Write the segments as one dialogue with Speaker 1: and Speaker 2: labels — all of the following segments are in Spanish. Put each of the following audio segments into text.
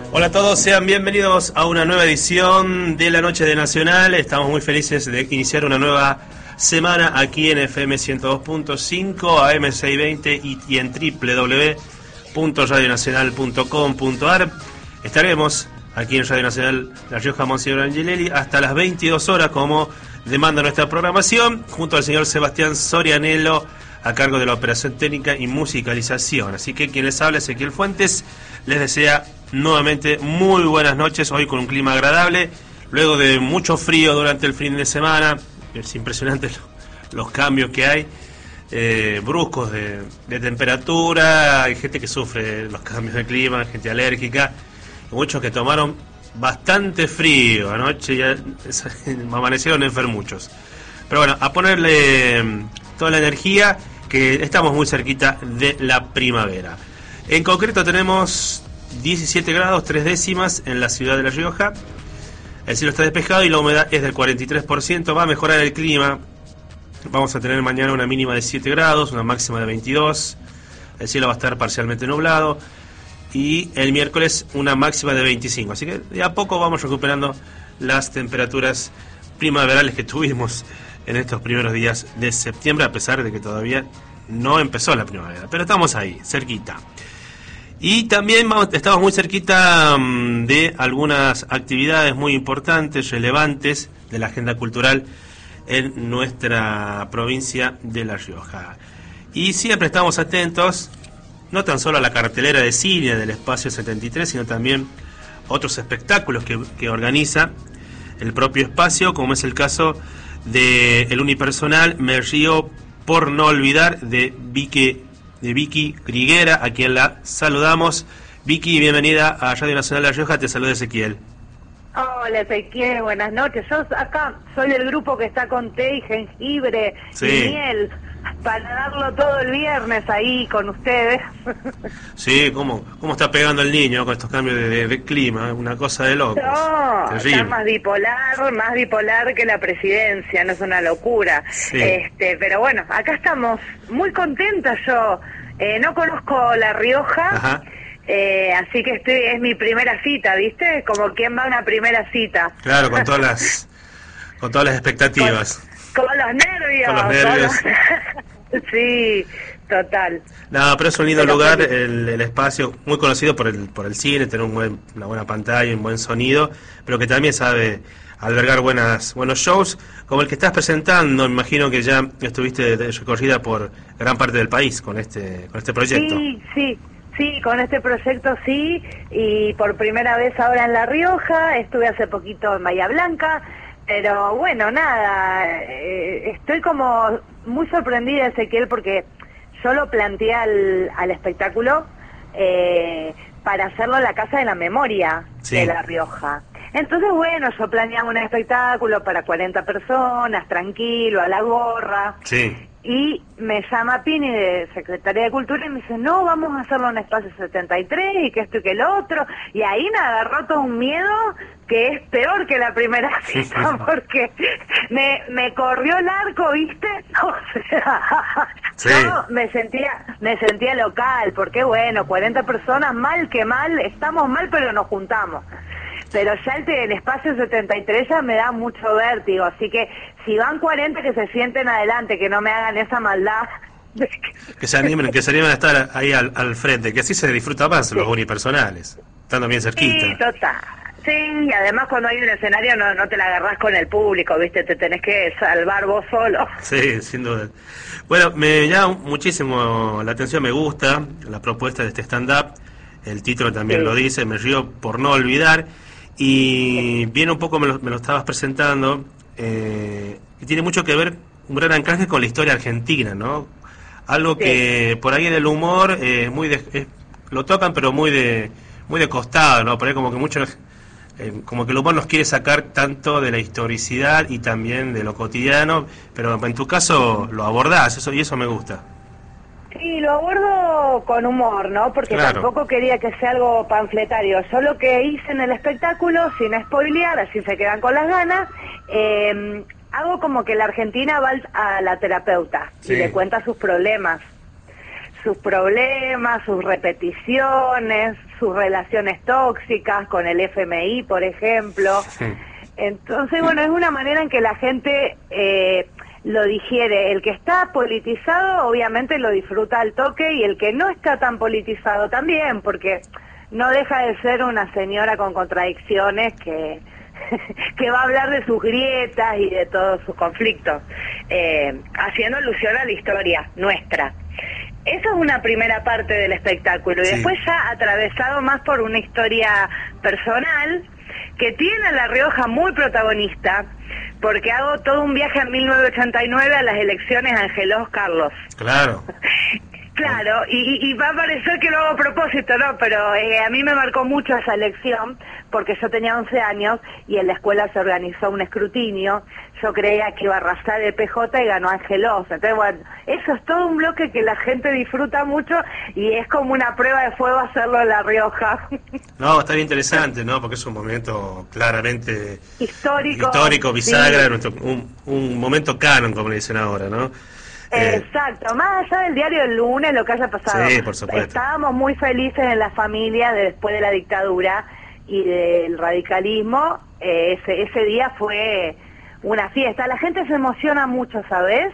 Speaker 1: Hola a todos, sean bienvenidos a una nueva edición de la Noche de Nacional. Estamos muy felices de iniciar una nueva semana aquí en FM 102.5, AM 620 y en www.radionacional.com.ar. Estaremos aquí en Radio Nacional La Rioja, Monseñor Angelelli, hasta las 22 horas como demanda nuestra programación, junto al señor Sebastián Sorianello, a cargo de la operación técnica y musicalización. Así que quien les habla, Ezequiel Fuentes, les desea nuevamente muy buenas noches, hoy con un clima agradable, luego de mucho frío durante el fin de semana. Es impresionante los cambios que hay, bruscos de temperatura. Hay gente que sufre los cambios de clima, gente alérgica, muchos que tomaron bastante frío anoche, ya amanecieron enfermuchos. Pero bueno, a ponerle toda la energía, que estamos muy cerquita de la primavera. En concreto tenemos 17 grados 3 décimas en la ciudad de La Rioja. El cielo está despejado y la humedad es del 43%. Va a mejorar el clima. Vamos a tener mañana una mínima de 7 grados, una máxima de 22. El cielo va a estar parcialmente nublado. Y el miércoles una máxima de 25. Así que de a poco vamos recuperando las temperaturas primaverales que tuvimos en estos primeros días de septiembre, a pesar de que todavía no empezó la primavera. Pero estamos ahí, cerquita. Y también estamos muy cerquita de algunas actividades muy importantes, relevantes de la agenda cultural en nuestra provincia de La Rioja. Y siempre estamos atentos, no tan solo a la cartelera de cine del Espacio 73, sino también otros espectáculos que organiza el propio espacio, como es el caso de el unipersonal Me Río por No Olvidar de Vicky Griguera, a quien la saludamos. Vicky, bienvenida a Radio Nacional La Rioja, te saluda Ezequiel.
Speaker 2: Hola Ezequiel, buenas noches. Yo acá soy del grupo que está con té y jengibre y miel, para darlo todo el viernes ahí con ustedes.
Speaker 1: Sí, ¿cómo está pegando el niño con estos cambios de clima? Una cosa de locos.
Speaker 2: No, está más bipolar que la presidencia, no es una locura.
Speaker 1: Sí.
Speaker 2: Pero bueno, acá estamos muy contentas. Yo no conozco La Rioja.
Speaker 1: Ajá.
Speaker 2: Así que es mi primera cita, ¿viste? Como quien va a una primera cita.
Speaker 1: Claro, con todas las expectativas.
Speaker 2: Con los nervios. Sí, total.
Speaker 1: No, pero es un lindo lugar, el espacio, muy conocido por el cine, tener una buena pantalla, un buen sonido, pero que también sabe albergar buenos shows, como el que estás presentando. Me imagino que ya estuviste recorrida por gran parte del país con este proyecto.
Speaker 2: Sí, con este proyecto sí, y por primera vez ahora en La Rioja. Estuve hace poquito en Bahía Blanca, pero bueno, nada, estoy como muy sorprendida, Ezequiel, porque yo lo planteé al espectáculo para hacerlo en la Casa de la Memoria de La Rioja. Entonces, bueno, yo planeaba un espectáculo para 40 personas, tranquilo, a la gorra.
Speaker 1: Sí.
Speaker 2: Y me llama Pini, de Secretaría de Cultura, y me dice, no, vamos a hacerlo en Espacio 73, y que esto y que el otro. Y ahí me agarró todo un miedo que es peor que la primera cita, porque me corrió el arco, ¿viste? O sea, yo me sentía local, porque bueno, 40 personas, mal que mal, estamos mal, pero nos juntamos. Pero ya el espacio 73 ya me da mucho vértigo, así que si van 40 que se sienten adelante, que no me hagan esa maldad.
Speaker 1: Que se animen a estar ahí al frente, que así se disfruta más los unipersonales, estando bien cerquita.
Speaker 2: Sí, total. Sí, y además cuando hay un escenario no te la agarrás con el público, ¿viste? Te tenés que salvar vos solo.
Speaker 1: Sí, sin duda. Bueno, me llama muchísimo la atención, me gusta la propuesta de este stand-up, el título también lo dice, Me Río por No Olvidar. Y viene un poco, me lo estabas presentando, y tiene mucho que ver, un gran anclaje con la historia argentina, ¿no? Algo que por ahí en el humor lo tocan, pero muy de costado, ¿no? Por ahí como que como que el humor nos quiere sacar tanto de la historicidad y también de lo cotidiano, pero en tu caso lo abordás, y eso me gusta.
Speaker 2: Sí, lo abordo con humor, ¿no? Porque tampoco quería que sea algo panfletario. Yo lo que hice en el espectáculo, sin spoilear, así se quedan con las ganas, hago como que la Argentina va a la terapeuta y le cuenta sus problemas. sus problemas, sus repeticiones, sus relaciones tóxicas con el FMI, por ejemplo. Entonces, bueno, es una manera en que la gente lo digiere. El que está politizado, obviamente, lo disfruta al toque, y el que no está tan politizado también, porque no deja de ser una señora con contradicciones que que va a hablar de sus grietas y de todos sus conflictos, haciendo alusión a la historia nuestra. Eso es una primera parte del espectáculo, y
Speaker 1: Sí.
Speaker 2: después ya atravesado más por una historia personal que tiene a La Rioja muy protagonista, porque hago todo un viaje en 1989 a las elecciones Angelós Carlos.
Speaker 1: Claro.
Speaker 2: Claro, y va a parecer que lo hago a propósito, ¿no? Pero a mí me marcó mucho esa elección, porque yo tenía 11 años y en la escuela se organizó un escrutinio. Yo creía que iba a arrasar el PJ y ganó Angelós. Entonces, bueno, eso es todo un bloque que la gente disfruta mucho, y es como una prueba de fuego hacerlo en La Rioja.
Speaker 1: No, está bien interesante, ¿no? Porque es un momento claramente
Speaker 2: Histórico,
Speaker 1: bisagra,
Speaker 2: sí.
Speaker 1: un momento canon, como le dicen ahora, ¿no?
Speaker 2: Exacto, más allá del diario El Lunes, lo que haya pasado.
Speaker 1: Sí, por supuesto.
Speaker 2: Estábamos muy felices en la familia después de la dictadura y del radicalismo. Ese día fue una fiesta. La gente se emociona mucho, ¿sabes?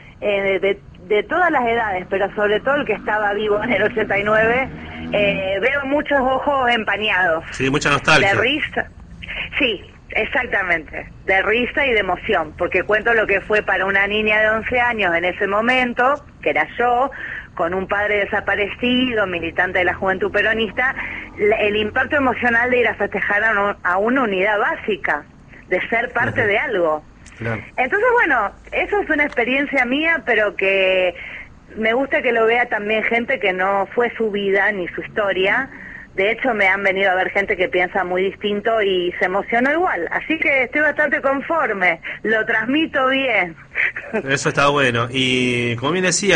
Speaker 2: De todas las edades, pero sobre todo el que estaba vivo en el 89, veo muchos ojos empañados.
Speaker 1: Sí, mucha nostalgia.
Speaker 2: De risa. Sí, exactamente, de risa y de emoción, porque cuento lo que fue para una niña de 11 años en ese momento, que era yo, con un padre desaparecido, militante de la Juventud Peronista, el impacto emocional de ir a festejar a una unidad básica, de ser parte de algo.
Speaker 1: Claro.
Speaker 2: Entonces, bueno, eso es una experiencia mía, pero que me gusta que lo vea también gente que no fue su vida ni su historia. De hecho, me han venido a ver gente que piensa muy distinto y se emocionó igual. Así que estoy bastante conforme, lo transmito bien.
Speaker 1: Eso está bueno. Y como bien decía,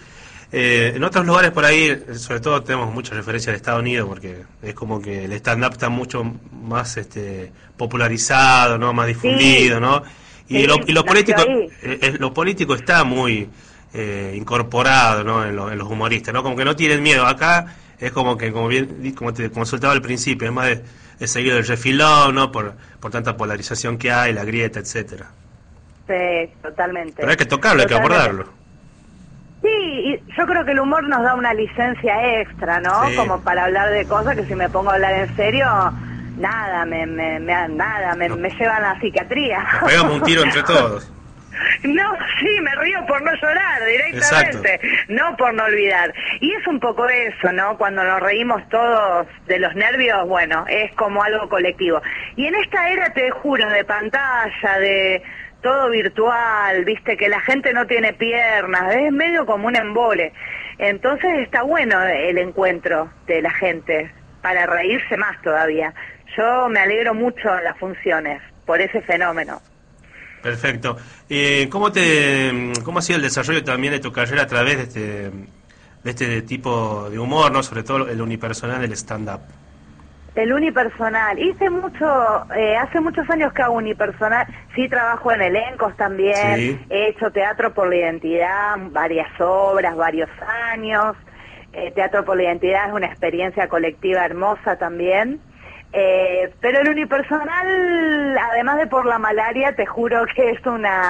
Speaker 1: en otros lugares por ahí, sobre todo tenemos mucha referencia al Estados Unidos, porque es como que el stand-up está mucho más popularizado, ¿no? Más difundido,
Speaker 2: Sí.
Speaker 1: ¿no? Y,
Speaker 2: Sí,
Speaker 1: lo político,
Speaker 2: ahí.
Speaker 1: lo político está muy incorporado, ¿no? En los humoristas, ¿no? Como que no tienen miedo. Acá es como que, como te consultaba al principio, es más de seguir el refilón, ¿no? Por tanta polarización que hay, la grieta, etcétera.
Speaker 2: Sí, totalmente.
Speaker 1: Pero hay que tocarlo, hay que abordarlo.
Speaker 2: Sí, y yo creo que el humor nos da una licencia extra, ¿no?
Speaker 1: Sí.
Speaker 2: Como para hablar de cosas que si me pongo a hablar en serio, nada, me llevan a la psiquiatría.
Speaker 1: Nos pegamos un tiro entre todos.
Speaker 2: No, sí, me río por no llorar directamente,
Speaker 1: Exacto.
Speaker 2: no por no olvidar. Y es un poco eso, ¿no? Cuando nos reímos todos de los nervios, bueno, es como algo colectivo. Y en esta era, te juro, de pantalla, de todo virtual, viste, que la gente no tiene piernas, es medio como un embole. Entonces está bueno el encuentro de la gente, para reírse más todavía. Yo me alegro mucho en las funciones por ese fenómeno.
Speaker 1: Perfecto. ¿Cómo ha sido el desarrollo también de tu carrera a través de este tipo de humor, ¿no? Sobre todo el unipersonal del stand-up?
Speaker 2: El unipersonal. Hace muchos años que hago unipersonal. Sí, trabajo en elencos también.
Speaker 1: Sí.
Speaker 2: He hecho Teatro por la Identidad, varias obras, varios años. Teatro por la Identidad es una experiencia colectiva hermosa también. Pero el unipersonal, además de por la malaria, te juro que es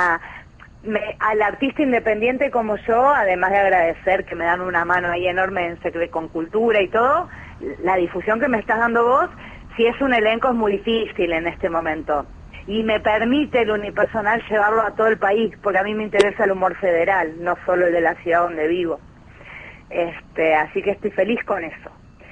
Speaker 2: al artista independiente como yo, además de agradecer que me dan una mano ahí enorme con cultura y todo, la difusión que me estás dando vos, si es un elenco es muy difícil en este momento. Y me permite el unipersonal llevarlo a todo el país, porque a mí me interesa el humor federal, no solo el de la ciudad donde vivo. Así que estoy feliz con eso.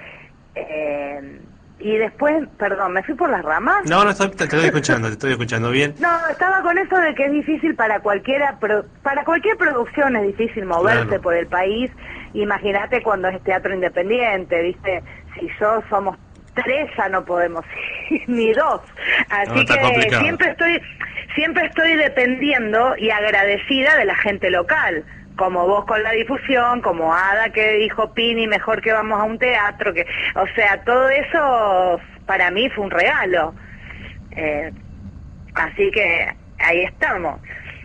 Speaker 2: Y después, perdón, ¿me fui por las ramas?
Speaker 1: No, te estoy escuchando bien.
Speaker 2: No, estaba con eso de que es difícil para cualquier producción, es difícil moverse
Speaker 1: Claro.
Speaker 2: por el país. Imagínate cuando es teatro independiente, ¿viste? Si somos 3 ya no podemos ir, ni 2. Así
Speaker 1: No, está
Speaker 2: que
Speaker 1: complicado.
Speaker 2: siempre estoy dependiendo y agradecida de la gente local, como vos con la difusión, como Ada que dijo Pini, mejor que vamos a un teatro, o sea, todo eso para mí fue un regalo. Así que ahí estamos.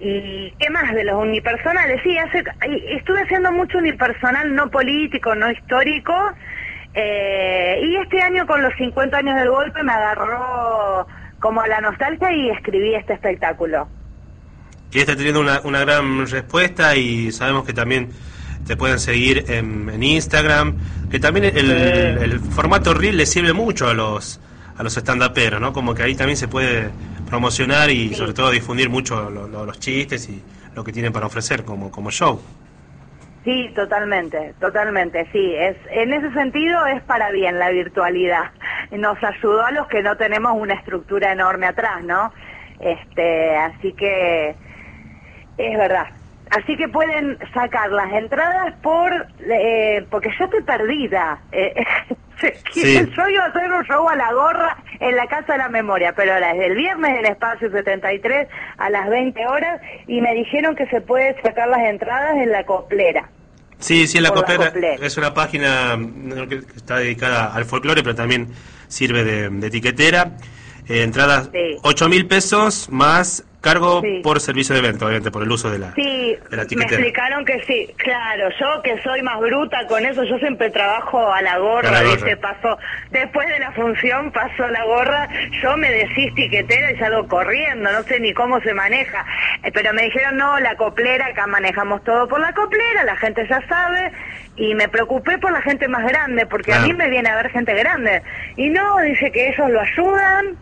Speaker 2: ¿Y qué más de los unipersonales? Sí, estuve haciendo mucho unipersonal no político, no histórico, y este año con los 50 años del golpe me agarró como la nostalgia y escribí este espectáculo.
Speaker 1: Que está teniendo una gran respuesta y sabemos que también te pueden seguir en Instagram, que también el formato reel le sirve mucho a los stand-uperos, ¿no? Como que ahí también se puede promocionar y sobre todo difundir mucho los chistes y lo que tienen para ofrecer como show.
Speaker 2: Sí, totalmente, sí. En ese sentido es para bien la virtualidad. Nos ayudó a los que no tenemos una estructura enorme atrás, ¿no? Así que es verdad. Así que pueden sacar las entradas porque yo estoy perdida.
Speaker 1: Sí.
Speaker 2: Yo iba a hacer un show a la gorra en la Casa de la Memoria, pero ahora es el viernes en Espacio 73 a las 20 horas y me dijeron que se puede sacar las entradas en La Coplera.
Speaker 1: Sí, en La Coplera es una página que está dedicada al folclore, pero también sirve de etiquetera. Entradas 8.000 pesos más cargo por servicio de evento, obviamente, por el uso de la etiquetera.
Speaker 2: Me explicaron que sí, claro, yo que soy más bruta con eso, yo siempre trabajo a la gorra, ¿viste? Paso, después de la función paso la gorra, yo me decís tiquetera y salgo corriendo, no sé ni cómo se maneja, pero me dijeron, no, La Coplera, acá manejamos todo por La Coplera, la gente ya sabe, y me preocupé por la gente más grande, porque a mí me viene a ver gente grande, y no, dice que ellos lo ayudan.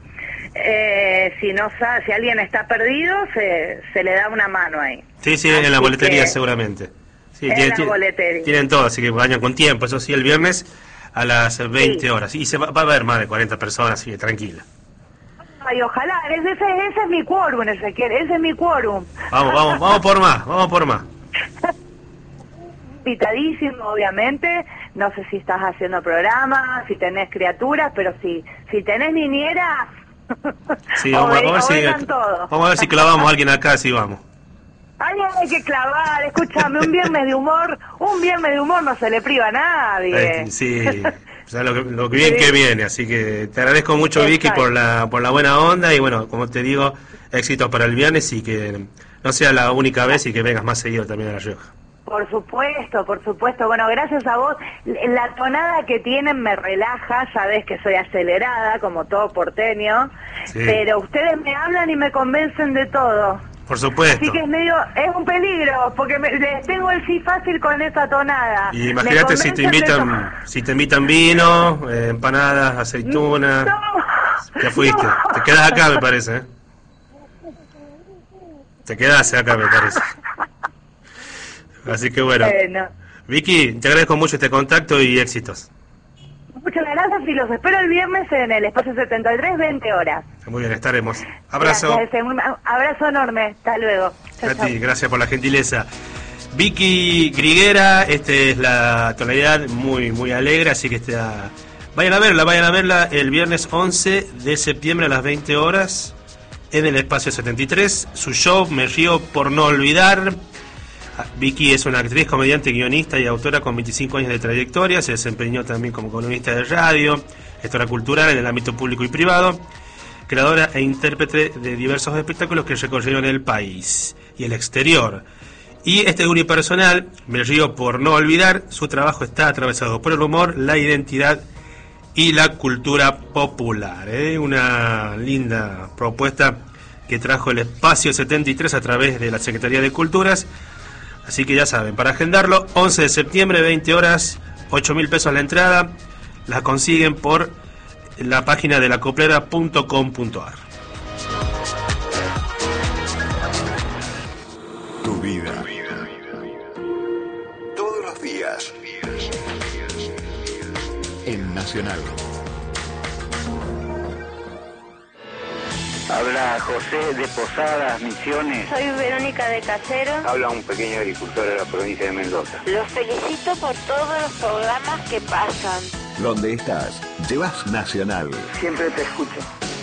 Speaker 2: Si alguien está perdido se le da una mano ahí. Sí,
Speaker 1: en la boletería seguramente. Sí,
Speaker 2: la boletería.
Speaker 1: Tienen todo, así que vayan con tiempo, eso sí, el viernes a las 20 horas. Y va a haber más de 40 personas, así que tranquila.
Speaker 2: Ay, ojalá, ese es mi quórum, Ezequiel, ese es mi quórum.
Speaker 1: Vamos por más.
Speaker 2: Invitadísimo, obviamente. No sé si estás haciendo programas, si tenés criaturas, pero si tenés niñera...
Speaker 1: Sí, vamos a ver si clavamos a alguien acá, sí vamos.
Speaker 2: Alguien hay que clavar, escúchame, un viernes de humor no se le priva a nadie.
Speaker 1: Sí, o sea, lo que bien que viene, así que te agradezco mucho, Vicky, por la buena onda y bueno, como te digo, éxitos para el viernes y que no sea la única vez y que vengas más seguido también a La Rioja.
Speaker 2: Por supuesto. Bueno, gracias a vos. La tonada que tienen me relaja, sabés que soy acelerada, como todo porteño, pero ustedes me hablan y me convencen de todo.
Speaker 1: Por supuesto.
Speaker 2: Así que es un peligro, porque les tengo el sí fácil con esa tonada.
Speaker 1: Y imagínate si te invitan vino, empanadas, aceitunas. Ya fuiste. No. Te quedas acá, me parece, ¿eh? Te quedas acá, me parece. Así que bueno. Vicky, te agradezco mucho este contacto y éxitos.
Speaker 2: Muchas gracias y los espero el viernes en el Espacio 73, 20 horas.
Speaker 1: Muy bien, estaremos. Abrazo.
Speaker 2: Gracias, un abrazo enorme. Hasta luego.
Speaker 1: Chau, a ti, gracias por la gentileza. Vicky Griguera, es la tonalidad muy alegre, así que vayan a verla el viernes 11 de septiembre a las 20 horas en el Espacio 73. Su show, Me Río por No Olvidar. Vicky es una actriz, comediante, guionista y autora con 25 años de trayectoria. Se desempeñó también como columnista de radio, gestora cultural en el ámbito público y privado, creadora e intérprete de diversos espectáculos que recorrieron el país y el exterior. Y unipersonal, Me Río por No Olvidar, su trabajo está atravesado por el humor, la identidad y la cultura popular. Una linda propuesta que trajo el Espacio 73 a través de la Secretaría de Culturas. Así que ya saben, para agendarlo, 11 de septiembre, 20 horas, 8.000 pesos la entrada. La consiguen por la página de lacoplera.com.ar.
Speaker 3: Tu vida. Todos los días. En Nacional.
Speaker 4: Habla José de Posadas, Misiones.
Speaker 5: Soy Verónica de Casero.
Speaker 4: Habla un pequeño agricultor de la provincia de Mendoza.
Speaker 5: Los felicito por todos los programas que pasan.
Speaker 3: ¿Dónde estás? Llevas Nacional.
Speaker 4: Siempre te escucho.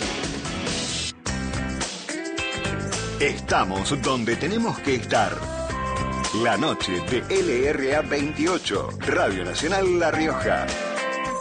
Speaker 3: Estamos donde tenemos que estar. La noche de LRA 28, Radio Nacional La Rioja.